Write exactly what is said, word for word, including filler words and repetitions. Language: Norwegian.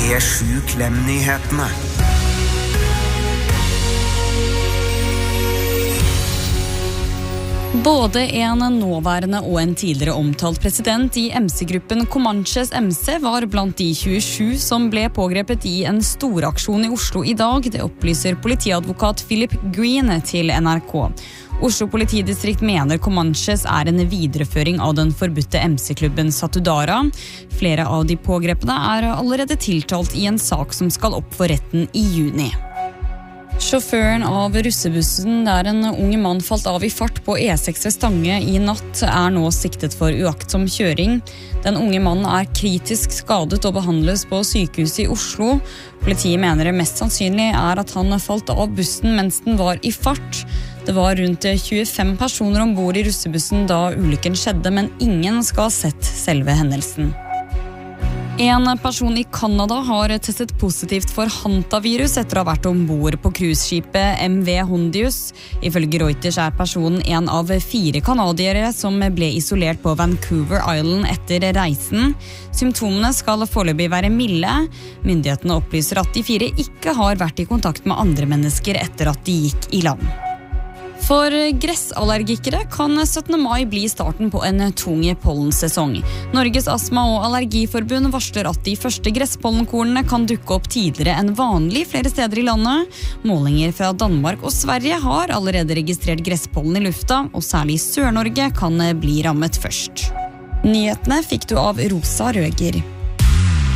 P sju Klem-nyhetene. Både en nåværende og en tidligere omtalt president i M C-gruppen Comanches M C var blant de tjuesju som ble pågrepet i en storaksjon i Oslo i dag. Det opplyser politiadvokat Philip Green til N R K. Oslo politidistrikt mener Comanches er en videreføring av den forbudte M C-klubben Satudara. Flere av de pågrepene er allerede tiltalt i en sak som skal opp for retten i juni. Sjåføren av russebussen der en unge mann falt av i fart på E seks ved Stange i natt er nå siktet for uaktsom kjøring. Den unge mannen er kritisk skadet og behandles på sykehuset i Oslo. Politiet mener det mest sannsynlig er at han falt av bussen mens den var i fart. Det var rundt tjuefem personer ombord i russebussen da ulykken skjedde, men ingen skal ha sett selve hendelsen. En person i Kanada har testet positivt for hantavirus etter å ha vært ombord på cruiseskipet M V Hondius. Ifølge Reuters er personen en av fire kanadiere som ble isolert på Vancouver Island etter reisen. Symptomene skal foreløpig være milde. Myndighetene opplyser at de fire ikke har vært i kontakt med andre mennesker etter at de gikk i land. For gressallergikere kan syttende mai bli starten på en tung pollensesong. Norges Astma- og Allergiforbund varsler at de første gresspollenkornene kan dukke opp tidligere enn vanlig flere steder i landet. Målinger fra Danmark og Sverige har allerede registrert gresspollen i lufta, og særlig Sør-Norge kan bli rammet først. Nyhetene fikk du av Rosa Røger.